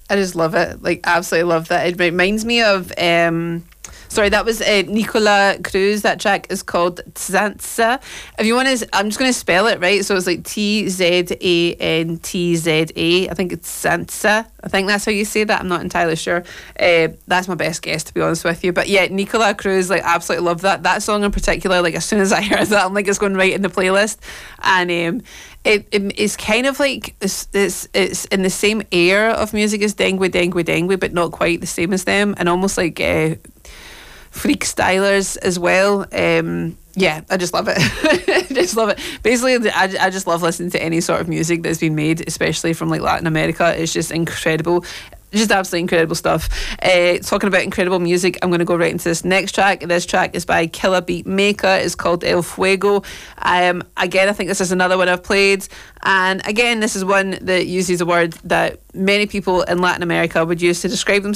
I just love it. Like, absolutely love that. It reminds me of sorry, that was Nicola Cruz. That track is called Tzantza. If you want to, I'm just going to spell it, right? So it's like Tzantza. I think it's Tzantza. I think that's how you say that. I'm not entirely sure. That's my best guess, to be honest with you. But yeah, Nicola Cruz, like, absolutely love that. That song in particular, like, as soon as I heard that, I'm like, it's going right in the playlist. And it's kind of like it's in the same air of music as Dengui Dengui Dengui, but not quite the same as them, and almost like freak stylers as well. Yeah, I just love it. I just love it. Basically, I just love listening to any sort of music that's been made, especially from like Latin America. It's just incredible. Just absolutely incredible stuff. Talking about incredible music, I'm going to go right into this next track. This track is by Killa Beat Maker. It's called El Fuego. Again, I think this is another one I've played. And again, this is one that uses a word that many people in Latin America would use to describe themselves.